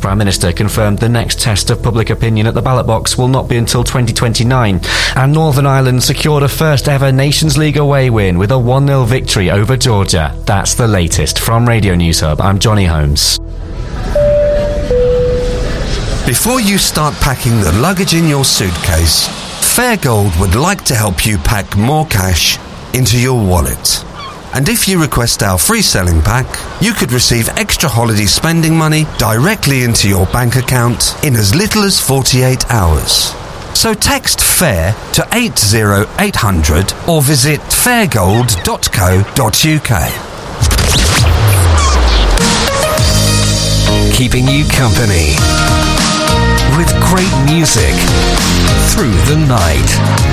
Prime Minister confirmed the next test of public opinion at the ballot box will not be until 2029. And Northern Ireland secured a first ever Nations League away win with a 1-0 victory over Georgia. That's the latest from Radio News Hub. I'm Johnny Holmes. Before you start packing the luggage in your suitcase, Fairgold would like to help you pack more cash into your wallet. And if you request our free selling pack, you could receive extra holiday spending money directly into your bank account in as little as 48 hours. So text FAIR to 80800 or visit fairgold.co.uk. Keeping you company with great music through the night.